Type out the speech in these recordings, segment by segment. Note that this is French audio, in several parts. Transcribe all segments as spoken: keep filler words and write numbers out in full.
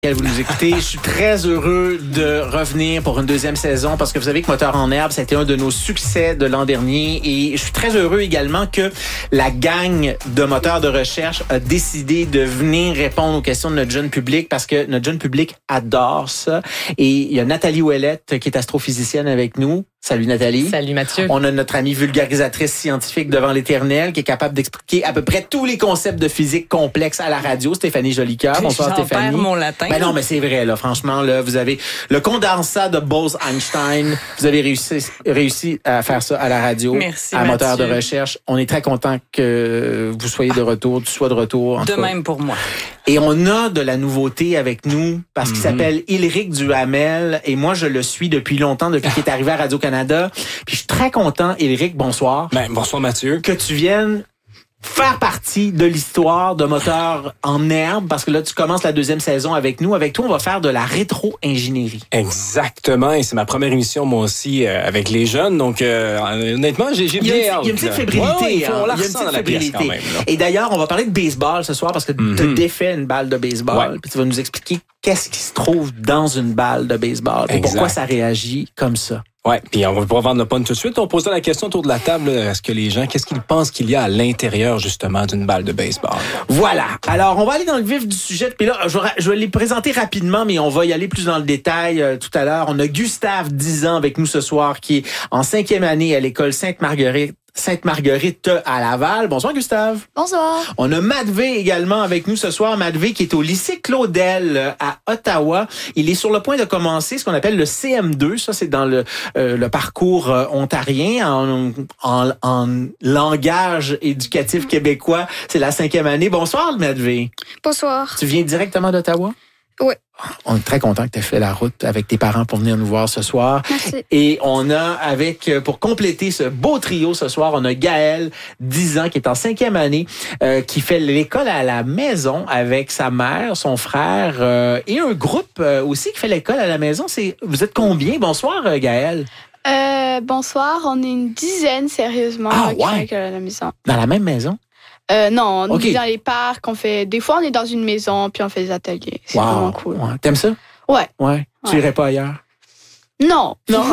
Vous nous écoutez. Je suis très heureux de revenir pour une deuxième saison parce que vous savez que Moteur en herbe, ça a été un de nos succès de l'an dernier et je suis très heureux également que la gang de moteurs de recherche a décidé de venir répondre aux questions de notre jeune public parce que notre jeune public adore ça. Et il y a Nathalie Ouellette qui est astrophysicienne avec nous. Salut Nathalie. Salut Mathieu. On a notre amie vulgarisatrice scientifique devant l'éternel qui est capable d'expliquer à peu près tous les concepts de physique complexes à la radio, Stéphanie Jolicoeur. Bonsoir J'en Stéphanie. perds mon latin. Ben non, mais c'est vrai là, franchement là, vous avez le condensat de Bose-Einstein, vous avez réussi réussi à faire ça à la radio. Merci à Moteur Mathieu. de recherche. On est très content que vous soyez de retour, tu sois de retour. En De tout cas. même pour moi. Et on a de la nouveauté avec nous parce qu'il Mm-hmm. s'appelle Ylric Duhamel et moi je le suis depuis longtemps, depuis qu'il est arrivé à Radio-Canada. Puis je suis très content, Ylric, bonsoir. Ben, bonsoir Mathieu. Que tu viennes faire partie de l'histoire de Moteur en herbe parce que là tu commences la deuxième saison avec nous. Avec toi, on va faire de la rétro-ingénierie. Exactement, et c'est ma première émission moi aussi euh, avec les jeunes, donc euh, honnêtement j'ai j'ai Il y a bien une, hâte. il y a une petite là. fébrilité. Ouais, ouais, il faut- hein. on la Il y a une ressent petite dans la pièce fébrilité. quand même. Là. Et d'ailleurs, on va parler de baseball ce soir parce que tu Mhm. as défait une balle de baseball. Ouais. Puis tu vas nous expliquer qu'est-ce qui se trouve dans une balle de baseball et Exact. pourquoi ça réagit comme ça. Ouais, puis on va pas vendre le punch tout de suite. On posera la question autour de la table. là, Est-ce que les gens, qu'est-ce qu'ils pensent qu'il y a à l'intérieur justement d'une balle de baseball? Voilà. Alors, on va aller dans le vif du sujet. Puis là, je vais, je vais les présenter rapidement, mais on va y aller plus dans le détail euh, tout à l'heure. On a Gustave, dix ans, avec nous ce soir, qui est en cinquième année à l'école Sainte-Marguerite. Sainte-Marguerite à Laval. Bonsoir, Gustave. Bonsoir. On a Matvey également avec nous ce soir. Matvey qui est au lycée Claudel euh, à Ottawa. Il est sur le point de commencer ce qu'on appelle le C M deux. Ça, c'est dans le, euh, le parcours euh, ontarien en, en, en langage éducatif québécois. C'est la cinquième année. Bonsoir, Matvey. Bonsoir. Tu viens directement d'Ottawa? Oui. On est très content que tu aies fait la route avec tes parents pour venir nous voir ce soir. Merci. Et on a avec, pour compléter ce beau trio ce soir, on a Gaël, dix ans, qui est en cinquième année, euh, qui fait l'école à la maison avec sa mère, son frère euh, et un groupe euh, aussi qui fait l'école à la maison. C'est, vous êtes combien? Bonsoir, euh, Gaël. Euh, bonsoir, on est une dizaine, sérieusement, Ah, qui ouais. font l'école à la maison. Dans la même maison? Euh, non, on Ok. est dans les parcs, on fait... Des fois, on est dans une maison, puis on fait des ateliers. C'est Wow. vraiment cool. Ouais. T'aimes ça? Ouais. Ouais. Tu Ouais. irais pas ailleurs? Non. Non.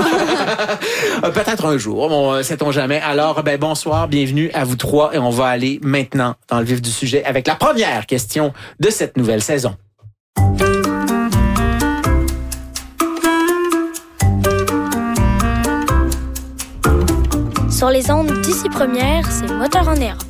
Euh, Peut-être un jour, bon, sait-on jamais. Alors, ben bonsoir, bienvenue à vous trois et on va aller maintenant dans le vif du sujet avec la première question de cette nouvelle saison. Sur les ondes d'ici première, c'est Moteur en herbe.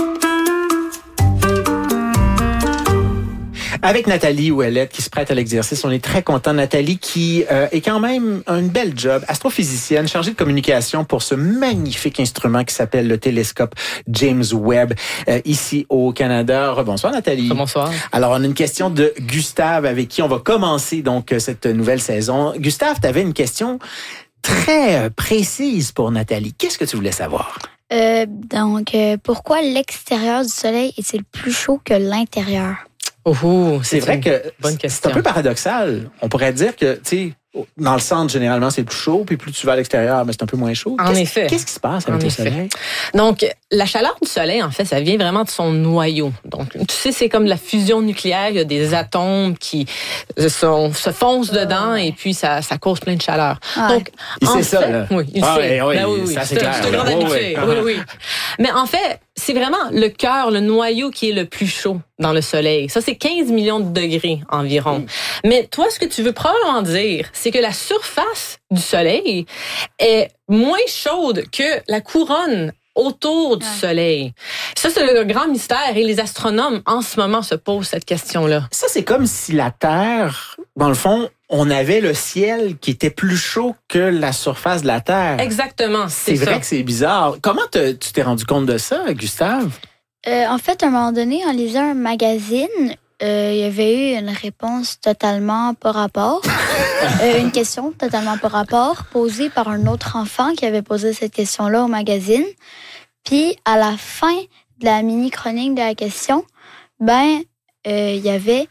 Avec Nathalie Ouellette qui se prête à l'exercice, on est très content. Nathalie qui euh, est quand même une belle job, astrophysicienne, chargée de communication pour ce magnifique instrument qui s'appelle le télescope James Webb euh, ici au Canada. Rebonsoir Nathalie. Bonsoir. Alors, on a une question de Gustave avec qui on va commencer donc cette nouvelle saison. Gustave, tu avais une question très euh, précise pour Nathalie. Qu'est-ce que tu voulais savoir? Euh, donc, euh, pourquoi l'extérieur du soleil est-il plus chaud que l'intérieur? Oh, C'est vrai une que bonne c'est question. un peu paradoxal. On pourrait dire que, tu sais, dans le centre, généralement, c'est plus chaud, puis plus tu vas à l'extérieur, mais c'est un peu moins chaud. En Qu'est-ce- effet. Qu'est-ce qui se passe avec En le effet. soleil? Donc, la chaleur du soleil, en fait, ça vient vraiment de son noyau. Donc, tu sais, c'est comme la fusion nucléaire. Il y a des atomes qui sont, se foncent dedans et puis ça, ça cause plein de chaleur. Ouais. Donc, Il en sait fait, ça, là. Oui, il Ah, sait. oui, oui, Ben oui, oui. ça, c'est C'est clair, un- c'est un là. grand Oui, habitué. oui. Oui, oui. Mais en fait, c'est vraiment le cœur, le noyau qui est le plus chaud dans le soleil. Ça, c'est quinze millions de degrés environ. Mais toi, ce que tu veux probablement dire, c'est que la surface du soleil est moins chaude que la couronne autour du Ouais. soleil. Ça, c'est le grand mystère et les astronomes, en ce moment, se posent cette question-là. Ça, c'est comme si la Terre, dans le fond, on avait le ciel qui était plus chaud que la surface de la Terre. Exactement, c'est C'est ça. vrai que c'est bizarre. Comment te- tu t'es rendu compte de ça, Gustave? Euh, en fait, à un moment donné, en lisant un magazine, euh, il y avait eu une réponse totalement par rapport. euh, une question totalement par rapport posée par un autre enfant qui avait posé cette question-là au magazine. Puis, à la fin de la mini-chronique de la question, ben, euh, il y avait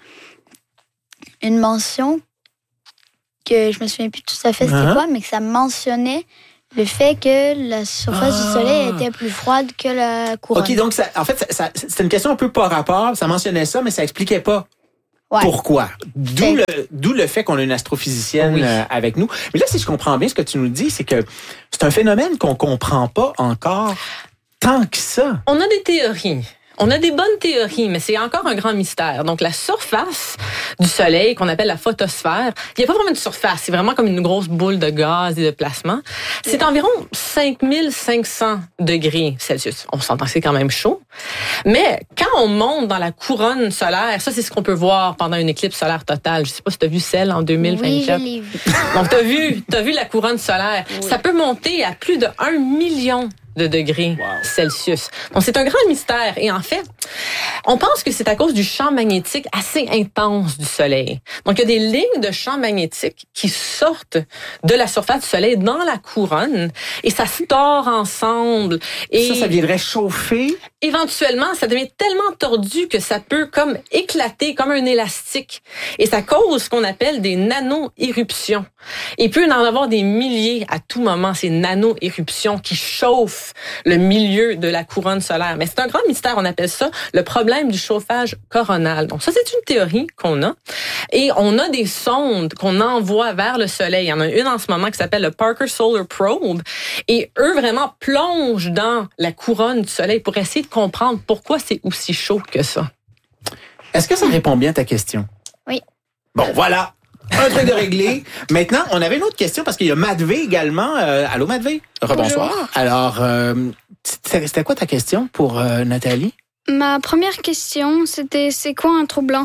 une mention que je me souviens plus tout à fait c'était Uh-huh. quoi, mais que ça mentionnait le fait que la surface Ah. du soleil était plus froide que la couronne. OK, donc, ça, en fait, ça, ça- c'est une question un peu par rapport. Ça mentionnait ça, mais ça expliquait pas Ouais. Pourquoi? D'où C'est- le, d'où le fait qu'on a une astrophysicienne Oui. euh, avec nous. Mais là, si je comprends bien ce que tu nous dis, c'est que c'est un phénomène qu'on comprend pas encore tant que ça. On a des théories. On a des bonnes théories, mais c'est encore un grand mystère. Donc, la surface du Soleil, qu'on appelle la photosphère, il n'y a pas vraiment de surface. C'est vraiment comme une grosse boule de gaz et de plasma. C'est environ cinq mille cinq cents degrés Celsius. On s'entend que c'est quand même chaud. Mais quand on monte dans la couronne solaire, ça, c'est ce qu'on peut voir pendant une éclipse solaire totale. Je sais pas si tu as vu celle en deux mille vingt-quatre. Oui, je l'ai vu. Donc, tu as vu, t'as vu la couronne solaire. Ça peut monter à plus de un million de degrés Wow. Celsius. Donc, c'est un grand mystère. Et en fait, on pense que c'est à cause du champ magnétique assez intense du Soleil. Donc, il y a des lignes de champ magnétique qui sortent de la surface du Soleil dans la couronne et ça se tord ensemble. Et Ça, ça viendrait chauffer. éventuellement, ça devient tellement tordu que ça peut comme éclater comme un élastique. Et ça cause ce qu'on appelle des nano-éruptions. Il peut en avoir des milliers à tout moment, ces nano-éruptions qui chauffent le milieu de la couronne solaire. Mais c'est un grand mystère, on appelle ça le problème du chauffage coronal. Donc ça, c'est une théorie qu'on a. Et on a des sondes qu'on envoie vers le Soleil. Il y en a une en ce moment qui s'appelle le Parker Solar Probe. Et eux, vraiment, plongent dans la couronne du Soleil pour essayer de comprendre pourquoi c'est aussi chaud que ça. Est-ce que ça répond bien à ta question? Oui. Bon, voilà. Un truc de réglé. Maintenant, on avait une autre question parce qu'il y a Madvé également. Euh, allô, Madvé? Rebonsoir. Bonjour. Alors, euh, c'était c'était quoi ta question pour euh, Nathalie? Ma première question, c'était c'est quoi un trou blanc?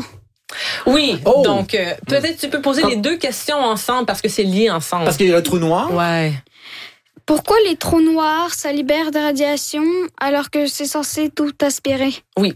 Oui, Oh! donc euh, peut-être tu peux poser Comme- les deux questions ensemble parce que c'est lié ensemble. Parce qu'il y a le trou noir. Ouais. Pourquoi les trous noirs, ça libère des radiations alors que c'est censé tout aspirer?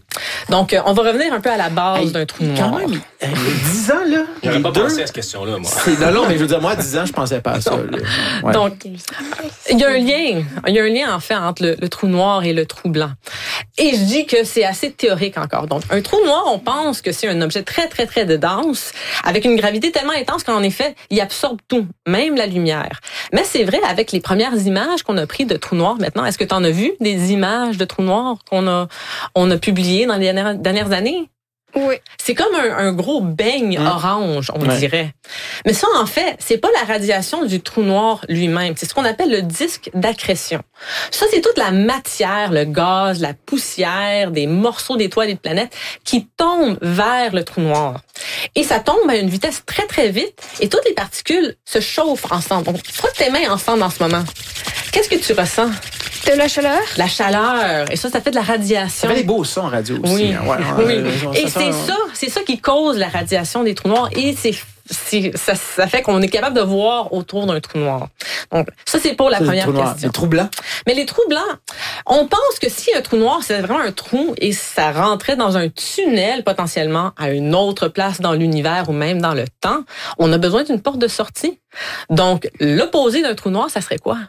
Donc, euh, on va revenir un peu à la base Hey, d'un trou Quand noir. même, euh, dix ans, là. J'aurais les pas deux, pensé à cette question-là, moi. c'est non, non, mais je veux dire, moi, à dix ans, je pensais pas à ça. là. Ouais. Donc, il y a un lien. Il y a un lien, en fait, entre le, le trou noir et le trou blanc. Et je dis que c'est assez théorique encore. Donc, un trou noir, on pense que c'est un objet très, très, très dense, avec une gravité tellement intense qu'en effet, il absorbe tout, même la lumière. Mais c'est vrai, avec les premières images qu'on a prises de trous noirs maintenant, est-ce que tu en as vu des images de trous noirs qu'on a, on a publiées dans les dernières, dernières années? Oui. C'est comme un, un gros beigne Hum. orange, on Ouais. dirait. Mais ça, en fait, c'est pas la radiation du trou noir lui-même. C'est ce qu'on appelle le disque d'accrétion. Ça, c'est toute la matière, le gaz, la poussière, des morceaux d'étoiles et de planètes qui tombent vers le trou noir. Et ça tombe à une vitesse très, très vite et toutes les particules se chauffent ensemble. Donc, frotte tes mains ensemble en ce moment. Qu'est-ce que tu ressens? De la chaleur? La chaleur. Et ça, ça fait de la Ça radiation. fait des beaux sons en radio aussi. Oui, hein. Ouais, oui. euh, Et ça c'est sent- ça, c'est ça qui cause la radiation des trous noirs et c'est c'est- ça, ça fait qu'on est capable de voir autour d'un trou noir. Donc, ça, c'est pour la c'est le première trou noir. question. Le trou blanc. Mais les trous blancs, on pense que si un trou noir, c'est vraiment un trou et ça rentrait dans un tunnel potentiellement à une autre place dans l'univers ou même dans le temps, on a besoin d'une porte de sortie. Donc, l'opposé d'un trou noir, ça serait quoi?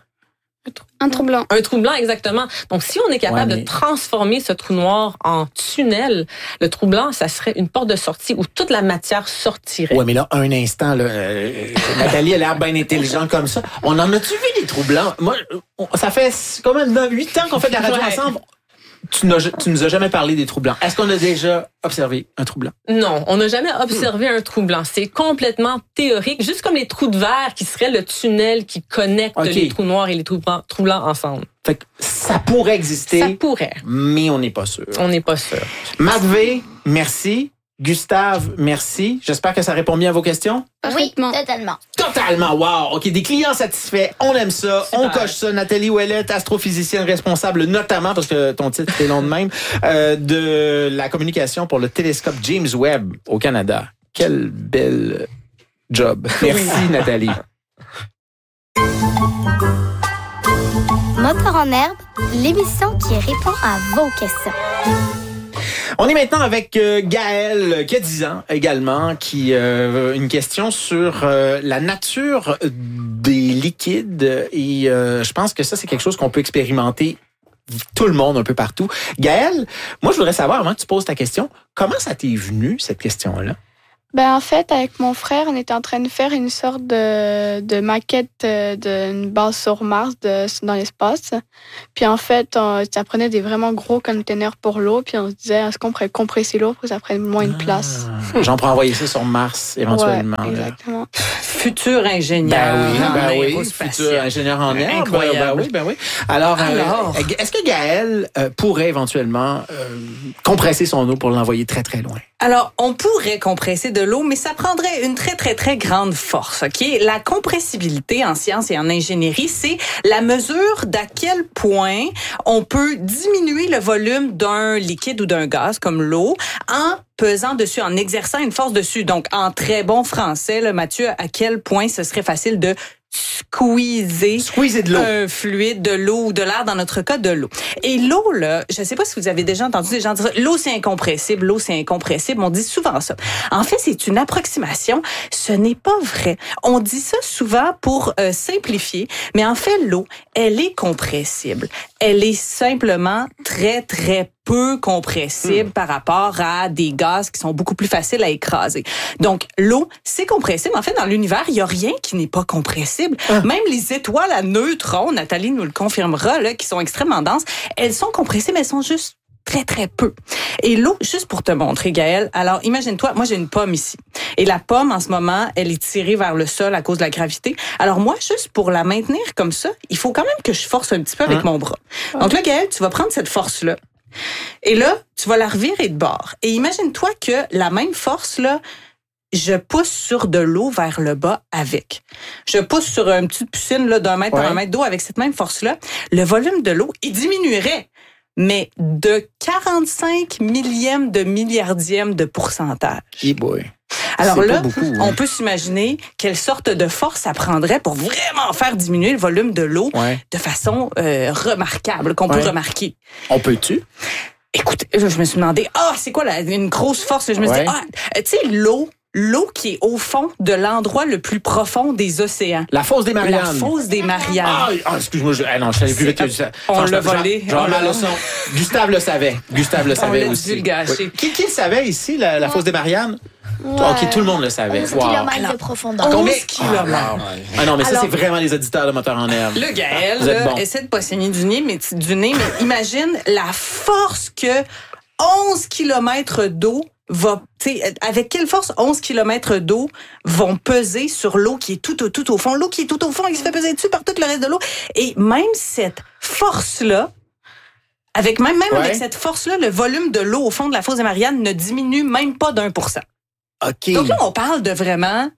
Un trou blanc. Un trou blanc, exactement. Donc, si on est capable Ouais, mais- de transformer ce trou noir en tunnel, le trou blanc, ça serait une porte de sortie où toute la matière sortirait. Ouais, mais là, un instant, là, euh, Nathalie a l'air bien intelligente comme ça. On en a-tu vu des trous blancs? Moi, on- ça fait combien de huit ans qu'on fait de la radio Ouais. ensemble? Tu, n'as, tu nous as jamais parlé des trous blancs. Est-ce qu'on a déjà observé un trou blanc? Non, on n'a jamais observé un trou blanc. C'est complètement théorique, juste comme les trous de verre qui seraient le tunnel qui connecte Ok. les trous noirs et les trous blancs, trous blancs ensemble. Fait que ça pourrait exister, Ça pourrait. mais on n'est pas sûr. On n'est pas sûr. Madvé, merci. Gustave, merci. J'espère que ça répond bien à vos questions. Oui, Parfaitement. totalement. Totalement, wow. OK, des clients satisfaits, on aime ça, Super. on coche ça. Nathalie Ouellette, astrophysicienne responsable notamment, parce que ton titre est long de même, euh, de la communication pour le télescope James Webb au Canada. Quel bel job. Merci, Nathalie. Moteur en herbe, l'émission qui répond à vos questions. On est maintenant avec euh, Gaël, qui a dix ans également, qui euh, une question sur euh, la nature des liquides. Et euh, je pense que ça, c'est quelque chose qu'on peut expérimenter tout le monde un peu partout. Gaël, moi, je voudrais savoir, avant que tu poses ta question, comment ça t'est venu, cette question-là? Ben, en fait, avec mon frère, on était en train de faire une sorte de, de maquette euh, d'une base sur Mars de, dans l'espace. Puis en fait, on, ça prenait des vraiment gros containers pour l'eau. Puis on se disait, est-ce qu'on pourrait compresser l'eau pour que ça prenne moins de place? Ah, j'en pourrais envoyer ça sur Mars, éventuellement. Ouais, exactement. Futur ingénieur. Ben oui, en ben oui, aérospatial. futur ingénieur en air. Incroyable. Ben, ben oui, ben oui. Alors, Alors. Euh, est-ce que Gaël euh, pourrait éventuellement euh, compresser son eau pour l'envoyer très, très loin? Alors, on pourrait compresser de l'eau, mais ça prendrait une très, très, très grande force. Ok, la compressibilité en sciences et en ingénierie, c'est la mesure d'à quel point on peut diminuer le volume d'un liquide ou d'un gaz, comme l'eau, en pesant dessus, en exerçant une force dessus. Donc, en très bon français, là, Mathieu, à quel point ce serait facile de squeezer, Squeezer de l'eau. un fluide, de l'eau ou de l'air, dans notre cas, de l'eau. Et l'eau, là, je ne sais pas si vous avez déjà entendu des gens dire l'eau, c'est incompressible, l'eau, c'est incompressible. On dit souvent ça. En fait, c'est une approximation. Ce n'est pas vrai. On dit ça souvent pour euh, simplifier, mais en fait, l'eau, elle est compressible. Elle est simplement très, très peu compressible mmh. par rapport à des gaz qui sont beaucoup plus faciles à écraser. Donc, l'eau, c'est compressible. En fait, dans l'univers, il n'y a rien qui n'est pas compressible. Ah. Même les étoiles à neutrons, Nathalie nous le confirmera, là, qui sont extrêmement denses, elles sont compressibles, elles sont juste très, très peu. Et l'eau, juste pour te montrer, Gaëlle, alors imagine-toi, moi j'ai une pomme ici. Et la pomme, en ce moment, elle est tirée vers le sol à cause de la gravité. Alors moi, juste pour la maintenir comme ça, il faut quand même que je force un petit peu avec hein? mon bras. Donc là, Gaëlle, tu vas prendre cette force-là. Et là, tu vas la revirer de bord. Et imagine-toi que la même force-là, je pousse sur de l'eau vers le bas avec. Je pousse sur une petite piscine là, d'un mètre ouais. par un mètre d'eau avec cette même force-là. Le volume de l'eau, il diminuerait, mais de quarante-cinq millièmes de milliardième de pourcentage. Hey boy. Alors c'est là, beaucoup, hein. on peut s'imaginer quelle sorte de force ça prendrait pour vraiment faire diminuer le volume de l'eau ouais. de façon euh, remarquable, qu'on ouais. peut remarquer. On peut-tu? Écoute, je me suis demandé, ah, c'est quoi la, une grosse force? Je me suis ouais. dit, ah, tu sais, l'eau, l'eau qui est au fond de l'endroit le plus profond des océans. La fosse des Mariannes. La fosse des Mariannes. Ah, ah excuse-moi, je, ah non, je savais plus vite que ça. On l'a volé. Genre, ma leçon. Gustave le savait. Gustave le savait on aussi. Dû le gâcher. Oui. Qui, qui le savait ici, la, la ouais. fosse des Mariannes? Ouais. OK, tout le monde le savait. onze wow. kilomètres de profondeur. onze kilomètres. Ah, ah non, mais ça, Alors, c'est vraiment les auditeurs de Moteurs en herbe. Le Gaël, là, bon. essaie de pas saigner du nez, mais, du nez, mais imagine la force que onze kilomètres d'eau va, t'sais, avec quelle force onze kilomètres d'eau vont peser sur l'eau qui est tout au, tout au fond. L'eau qui est tout au fond et qui se fait peser dessus par tout le reste de l'eau. Et même cette force-là, avec même, même ouais. avec cette force-là, le volume de l'eau au fond de la fosse des Mariannes ne diminue même pas d'un pour cent. OK. Donc là, on parle de vraiment...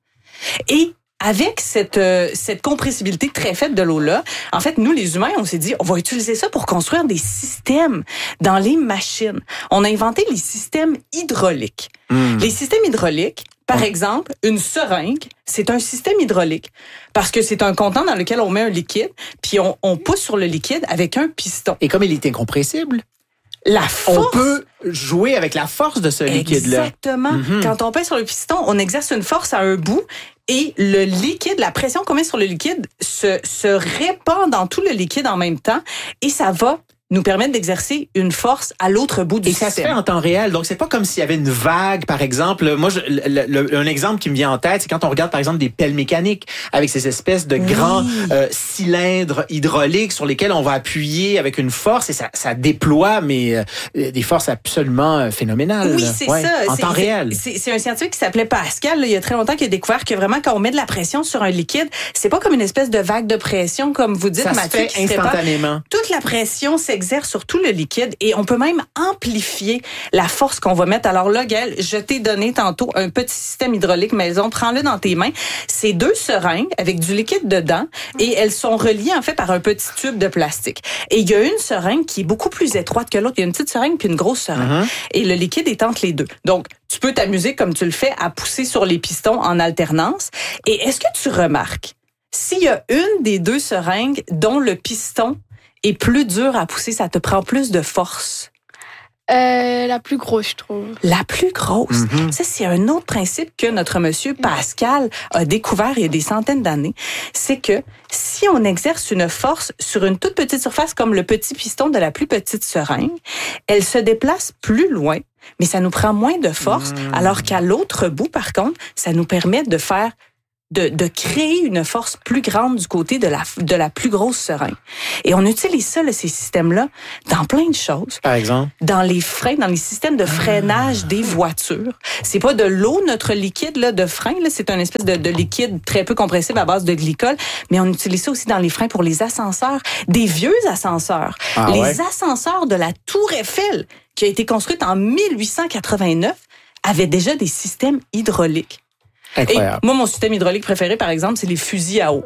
Et avec cette, euh, cette compressibilité très faible de l'eau-là, en fait, nous, les humains, on s'est dit, on va utiliser ça pour construire des systèmes dans les machines. On a inventé les systèmes hydrauliques. Mmh. Les systèmes hydrauliques, par mmh. exemple, une seringue, c'est un système hydraulique parce que c'est un contenant dans lequel on met un liquide, puis on, on pousse sur le liquide avec un piston. Et comme il est incompressible, la force, on peut jouer avec la force de ce liquide-là. Exactement. Mm-hmm. Quand on pèse sur le piston, on exerce une force à un bout et le liquide, la pression qu'on met sur le liquide se, se répand dans tout le liquide en même temps et ça va nous permettre d'exercer une force à l'autre bout du et système. Et ça se fait en temps réel. Donc, c'est pas comme s'il y avait une vague, par exemple. Moi, je, le, le, un exemple qui me vient en tête, c'est quand on regarde, par exemple, des pelles mécaniques avec ces espèces de grands oui. euh, cylindres hydrauliques sur lesquels on va appuyer avec une force et ça, ça déploie, mais euh, des forces absolument phénoménales. Oui, c'est ouais, ça. En c'est, temps c'est, réel. C'est, c'est un scientifique qui s'appelait Pascal, là, il y a très longtemps, qui a découvert que vraiment, quand on met de la pression sur un liquide, c'est pas comme une espèce de vague de pression, comme vous dites, ça Mathieu. Ça se fait instantanément. Toute la pression s'exerce sur tout le liquide. Liquide et on peut même amplifier la force qu'on va mettre. Alors là, Gaëlle, je t'ai donné tantôt un petit système hydraulique maison. Prends-le dans tes mains. C'est deux seringues avec du liquide dedans et elles sont reliées en fait par un petit tube de plastique. Et il y a une seringue qui est beaucoup plus étroite que l'autre. Il y a une petite seringue puis une grosse seringue. Uh-huh. Et le liquide est entre les deux. Donc, tu peux t'amuser comme tu le fais à pousser sur les pistons en alternance. Et est-ce que tu remarques s'il y a une des deux seringues dont le piston est plus dur à pousser, ça te prend plus de force? Euh, la plus grosse, je trouve. La plus grosse. Mm-hmm. Ça, c'est un autre principe que notre monsieur Pascal a découvert il y a des centaines d'années. C'est que si on exerce une force sur une toute petite surface comme le petit piston de la plus petite seringue, elle se déplace plus loin mais ça nous prend moins de force, mmh. alors qu'à l'autre bout, par contre, ça nous permet de faire De, de créer une force plus grande du côté de la, de la plus grosse seringue. Et on utilise ça, là, ces systèmes-là, dans plein de choses. Par exemple? Dans les freins, dans les systèmes de freinage des voitures. C'est pas de l'eau, notre liquide là, de frein, là, c'est un espèce de, de liquide très peu compressible à base de glycol, mais on utilise ça aussi dans les freins pour les ascenseurs, des vieux ascenseurs. Ah, les ouais? ascenseurs de la Tour Eiffel, qui a été construite en mille huit cent quatre-vingt-neuf, avaient déjà des systèmes hydrauliques. Incroyable. Et moi, mon système hydraulique préféré, par exemple, c'est les fusils à eau.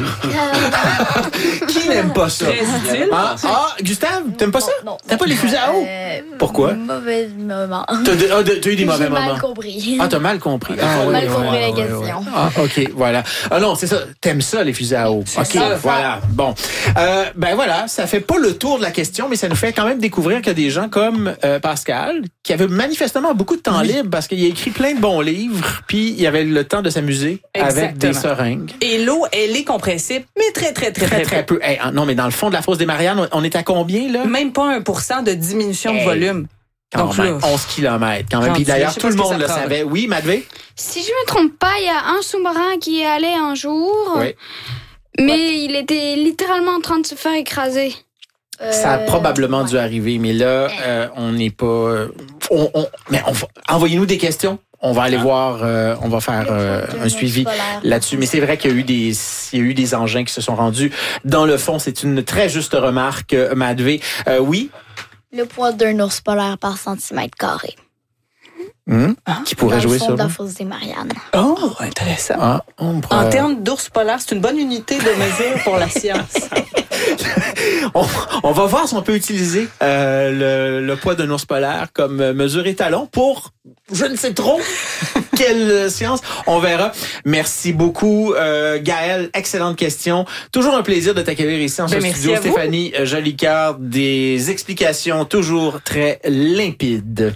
Qui n'aime pas ça? Très utile. Ah, ah, Gustave, t'aimes pas ça? Non. T'aimes pas les fusils à eau? Euh, Pourquoi? Mauvais moment. T'as, de- ah, de- t'as eu des mauvais J'ai moments. mal compris. Ah, t'as mal compris. J'ai Ah, mal oui, compris ouais, la ouais, question. ouais. Ah, OK, voilà. Ah non, c'est ça. T'aimes ça, les fusils à eau. OK, ça. voilà. Bon. Euh, ben voilà, ça fait pas le tour de la question, mais ça nous fait quand même découvrir qu'il y a des gens comme euh, Pascal, qui avait manifestement beaucoup de temps Oui. libre parce qu'il a écrit plein de bons livres, puis il avait le temps de s'amuser avec des Exactement. seringues. Et l'eau, elle est compressible, mais très, très, très, Très, très peu. Hey, non, mais dans le fond de la fosse des Mariannes, on- on est à combien, là? Même pas un pour cent de diminution Hey. de volume. Quand Donc même, là, onze kilomètres. Quand même. Quand Puis tu- je d'ailleurs, sais tout pas le ce que monde ça le prend, savait. Oui, Madvé? Si je me trompe pas, il y a un sous-marin qui est allé un jour, Oui. mais il était littéralement en train de se faire écraser. Ça a Euh, probablement ouais. dû arriver, mais là, euh, on n'est pas... euh, On, on- mais on va- envoyez-nous des questions. On va aller voir, euh, on va faire euh, un suivi là-dessus. Mais c'est vrai qu'il y a eu des, il y a eu des engins qui se sont rendus. Dans le fond, c'est une très juste remarque, euh, Madvé. Euh, oui. Le poids d'un ours polaire par centimètre carré. Hum, qui pourrait Dans le jouer fond sur de la le- fosse des Mariannes. oh, intéressant. Ah, on En pourrait- termes d'ours polaire, c'est une bonne unité de mesure pour la science. on, on va voir si on peut utiliser euh, le, le poids d'un ours polaire comme mesure étalon pour je ne sais trop quelle science. On verra. Merci beaucoup, euh, Gaël. Excellente question. Toujours un plaisir de t'accueillir ici en ce Ben, merci studio. à vous. Stéphanie Jolicoeur, des explications toujours très limpides.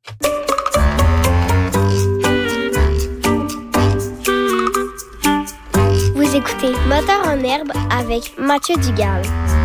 Vous écoutez Moteur en herbe avec Mathieu Dugal.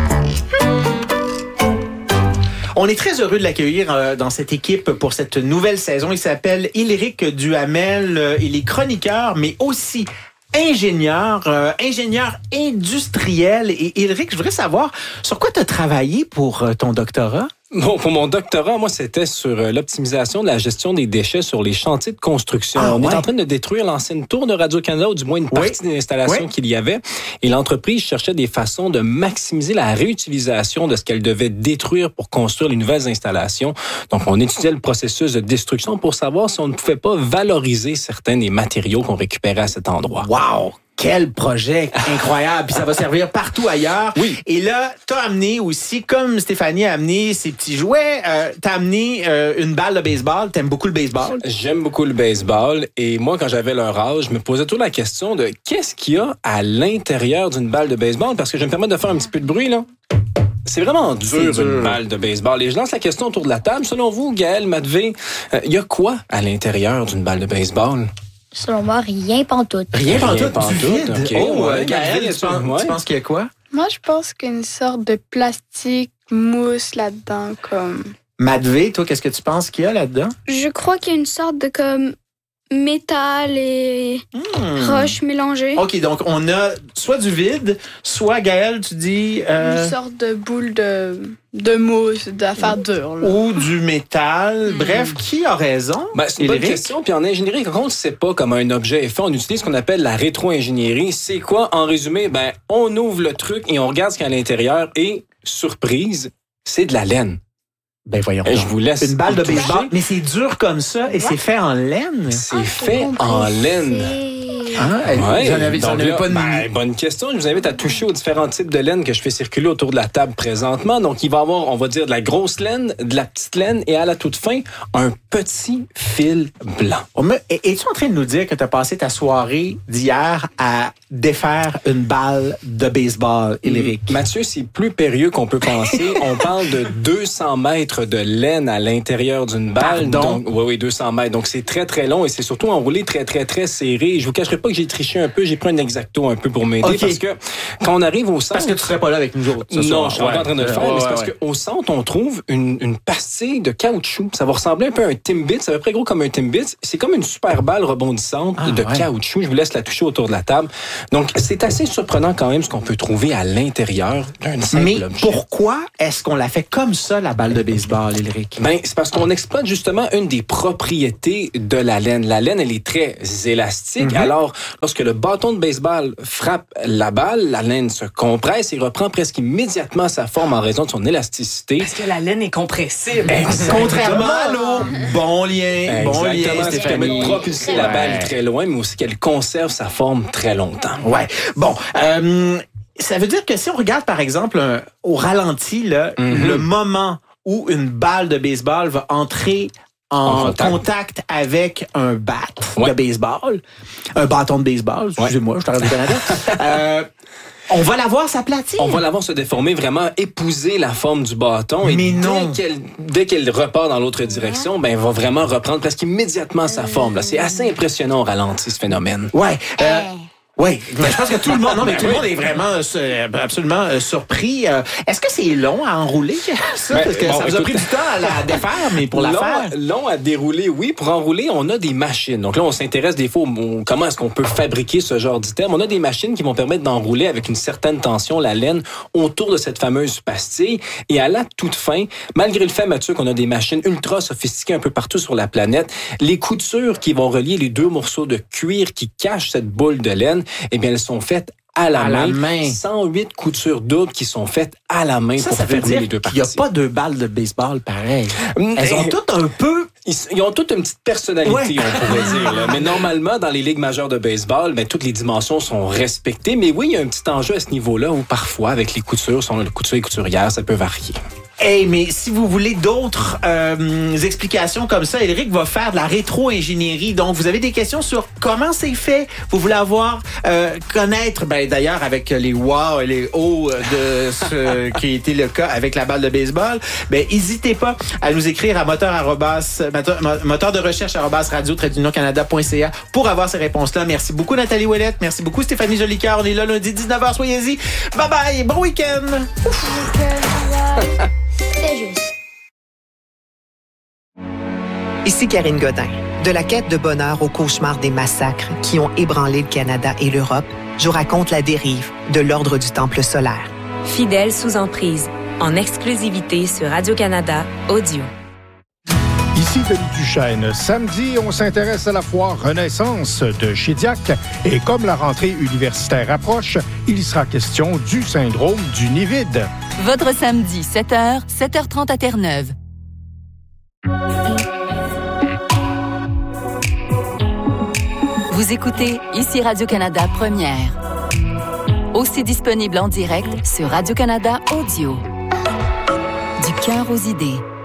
On est très heureux de l'accueillir euh, dans cette équipe pour cette nouvelle saison. Il s'appelle Ylric Duhamel. Euh, il est chroniqueur, mais aussi ingénieur, euh, ingénieur industriel. Et Ylric, je voudrais savoir sur quoi tu as travaillé pour euh, ton doctorat? Bon, pour mon doctorat, moi, c'était sur euh, l'optimisation de la gestion des déchets sur les chantiers de construction. Ah, On ouais. est en train de détruire l'ancienne tour de Radio-Canada, ou du moins une partie Oui. de l'installation Oui. qu'il y avait. Et l'entreprise cherchait des façons de maximiser la réutilisation de ce qu'elle devait détruire pour construire les nouvelles installations. Donc, on étudiait le processus de destruction pour savoir si on ne pouvait pas valoriser certains des matériaux qu'on récupérait à cet endroit. Wow! Quel projet incroyable! Puis ça va servir partout ailleurs. Oui. Et là, t'as amené aussi, comme Stéphanie a amené ses petits jouets, euh, t'as amené euh, une balle de baseball. T'aimes beaucoup le baseball? J'aime beaucoup le baseball et moi, quand j'avais leur âge, je me posais toujours la question de qu'est-ce qu'il y a à l'intérieur d'une balle de baseball, parce que je vais me permettre de faire un petit peu de bruit, là. C'est vraiment dur, C'est dur. une balle de baseball. Et je lance la question autour de la table. Selon vous, Gaël, Madvé, il euh, y a quoi à l'intérieur d'une balle de baseball? Selon moi, rien pantoute. Rien Rien pantoute, pantoute, du vide. ok. Oh, Ouais, euh, Gaël, Gaël, tu penses, ouais. tu penses qu'il y a quoi? Moi, je pense qu'il y a une sorte de plastique mousse là-dedans, comme... Madvé, toi, qu'est-ce que tu penses qu'il y a là-dedans? Je crois qu'il y a une sorte de comme métal et Hmm. roche mélangées. OK, donc on a soit du vide, soit, Gaël, tu dis... euh, Une sorte de boule de, de mousse, d'affaires dures. Là. ou du métal. Bref, qui a raison? Ben, c'est une bonne Ylric? question. Puis en ingénierie, quand on ne sait pas comment un objet est fait, on utilise ce qu'on appelle la rétro-ingénierie. C'est quoi? En résumé, ben, on ouvre le truc et on regarde ce qu'il y a à l'intérieur et, surprise, c'est de la laine. Ben voyons. Et donc. je vous laisse Une balle de y toucher. baseball, mais c'est dur comme ça et c'est fait en laine. C'est fait en laine. Hein? Ouais, J'en avais, j'en donc avais là, pas de ben, bonne question. Je vous invite à toucher aux différents types de laine que je fais circuler autour de la table présentement. Donc, il va y avoir, on va dire, de la grosse laine, de la petite laine et à la toute fin, un petit fil blanc. On me- es- Es-tu en train de nous dire que tu as passé ta soirée d'hier à défaire une balle de baseball, Ylric? Mathieu, c'est plus périlleux qu'on peut penser. On parle de deux cents mètres de laine à l'intérieur d'une balle. Pardon? Donc, oui, oui, deux cents mètres. Donc, c'est très, très long et c'est surtout enroulé très, très, très serré. Et je vous cacherai pas pas que j'ai triché un peu, j'ai pris un exacto un peu pour m'aider Okay. parce que quand on arrive au centre... Parce que tu serais pas là avec nous autres. Ce non, soir. je suis ouais. en train de le faire, ouais, mais c'est ouais, parce ouais. qu'au centre, on trouve une, une pastille de caoutchouc. Ça va ressembler un peu à un Timbit, c'est à peu près gros comme un Timbit. C'est comme une super balle rebondissante Ah, de ouais. caoutchouc. Je vous laisse la toucher autour de la table. Donc, c'est assez surprenant quand même ce qu'on peut trouver à l'intérieur d'un simple Mais objet. pourquoi est-ce qu'on la fait comme ça, la balle de baseball, Éric? Ben, c'est parce qu'on exploite justement une des propriétés de la laine. La laine, elle est très élastique. Mm-hmm. Alors, lorsque le bâton de baseball frappe la balle, la laine se compresse et reprend presque immédiatement sa forme en raison de son élasticité. Parce que la laine est compressible. Contrairement à l'eau. Bon lien, bon lien, Exactement, ce qui permet Stéphanie. de propulser la Ouais. balle très loin, mais aussi qu'elle conserve sa forme très longtemps. Ouais. Bon, euh, ça veut dire que si on regarde, par exemple, un- au ralenti, là, Mhm. le moment où une balle de baseball va entrer en, En contact. contact. avec un bat Ouais. de baseball, un bâton de baseball, excusez-moi, je t'arrête du Canada, euh, on va la voir s'aplatir. On va la voir se déformer, vraiment épouser la forme du bâton. Et Mais non. Dès qu'elle, dès qu'elle repart dans l'autre direction, ben, elle va vraiment reprendre presque immédiatement sa forme. Là. C'est assez impressionnant au ralenti, ce phénomène. Ouais. Euh, Eh. Oui, mais je pense que tout le monde, non, mais tout le monde est vraiment euh, absolument euh, surpris. Euh, Est-ce que c'est long à enrouler, ça? Ben, Parce que bon, ça vous a écoute, pris du temps à la défaire, mais pour la long, faire. long à dérouler, oui. Pour enrouler, on a des machines. Donc là, on s'intéresse des fois au, au- comment est-ce qu'on peut fabriquer ce genre d'item. On a des machines qui vont permettre d'enrouler avec une certaine tension la laine autour de cette fameuse pastille. Et à la toute fin, malgré le fait, Mathieu, qu'on a des machines ultra sophistiquées un peu partout sur la planète, les coutures qui vont relier les deux morceaux de cuir qui cachent cette boule de laine, eh bien, elles sont faites à la, À main. la main. cent huit coutures doubles qui sont faites à la main Ça, pour ça veut fermer dire les deux qu'il n'y a parties. pas deux balles de baseball pareil. Mm, Elles ont eh, toutes un peu... Ils, ils ont toutes une petite personnalité, Ouais. on pourrait dire. Là. Mais normalement, dans les ligues majeures de baseball, ben, toutes les dimensions sont respectées. Mais oui, il y a un petit enjeu à ce niveau-là où parfois, avec les coutures, sont le couture et couturière, ça peut varier. Hey, mais si vous voulez d'autres euh, explications comme ça, Éric va faire de la rétro-ingénierie. Donc, vous avez des questions sur comment c'est fait. Vous voulez avoir, euh, connaître, ben d'ailleurs, avec les wow et les oh de ce qui a été le cas avec la balle de baseball, ben n'hésitez pas à nous écrire à moteur arobase, moteur, moteur de recherche arobase radio tiret canada point c a pour avoir ces réponses-là. Merci beaucoup, Nathalie Ouellette. Merci beaucoup, Stéphanie Jolicoeur. On est là lundi dix-neuf heures. Soyez-y. Bye bye. Bon week-end. C'est juste. Ici Karine Godin. De la quête de bonheur au cauchemar des massacres qui ont ébranlé le Canada et l'Europe, je vous raconte la dérive de l'Ordre du Temple solaire. Fidèle sous emprise, en exclusivité sur Radio-Canada Audio. Ici Denis Duchesne. Samedi, on s'intéresse à la foire Renaissance de Chédiac. Et comme la rentrée universitaire approche, il y sera question du syndrome du nid vide. Votre samedi, sept heures, sept heures trente à Terre-Neuve. Vous écoutez ici Radio-Canada Première. Aussi disponible en direct sur Radio-Canada Audio. Du cœur aux idées.